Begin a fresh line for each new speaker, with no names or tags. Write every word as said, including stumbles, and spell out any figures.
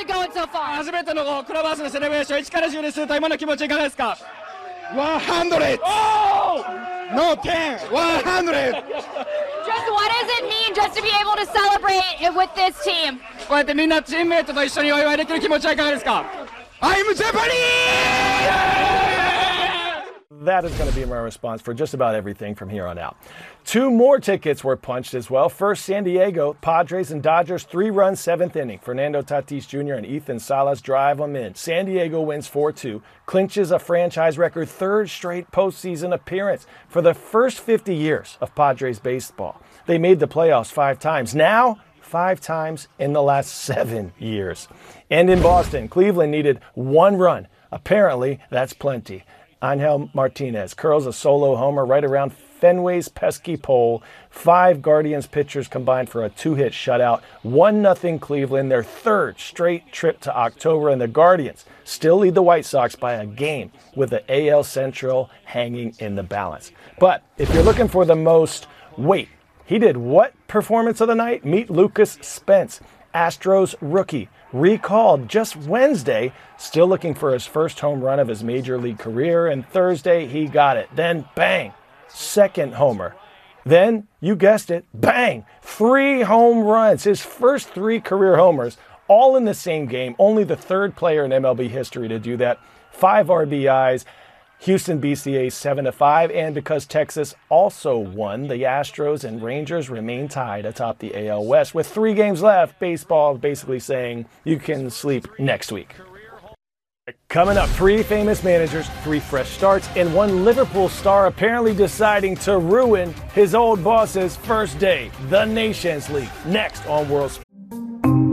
it going so far?
初めてのクラブハウスのセレブレーション、いちからじゅうですると今の気持ちいかがですか？
100! No ten! 100!
Just what does it mean just to be able to celebrate it with this team?
こうやってみんなチームメイトと一緒にお祝いできる気持ちはいかがですか？
I'm Japanese!
That is going to be my response for just about everything from here on out. Two more tickets were punched as well. First, San Diego, Padres and Dodgers, three-run seventh inning. Fernando Tatis Junior and Ethan Salas drive them in. San Diego wins four two, clinches a franchise record third straight postseason appearance for the first fifty years of Padres baseball. They made the playoffs five times. Now, five times in the last seven years. And in Boston, Cleveland needed one run. Apparently, that's plenty. Angel Martinez curls a solo homer right around Fenway's pesky pole. Five Guardians pitchers combined for a two-hit shutout. one nothing Cleveland, their third straight trip to October, and the Guardians still lead the White Sox by a game with the A L Central hanging in the balance. But if you're looking for the most, wait, he did what performance of the night? Meet Lucas Spence, Astros rookie, recalled just Wednesday, still looking for his first home run of his major league career, and Thursday he got it. Then bang, second homer. Then, you guessed it, bang, three home runs, his first three career homers, all in the same game, only the third player in M L B history to do that. Five R B Is. Houston beats the A's seven to five, and because Texas also won, the Astros and Rangers remain tied atop the A L West. With three games left, baseball basically saying you can sleep next week. Coming up, three famous managers, three fresh starts, and one Liverpool star apparently deciding to ruin his old boss's first day, the Nations League. Next on World Sports.